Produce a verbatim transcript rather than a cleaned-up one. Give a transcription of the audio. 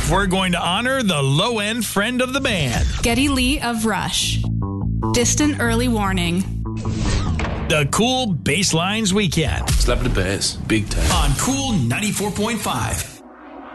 we're going to honor the low-end friend of the band. Geddy Lee of Rush. Distant Early Warning. The Cool Basslines Weekend. Slap the bass, big time. On Cool ninety-four point five.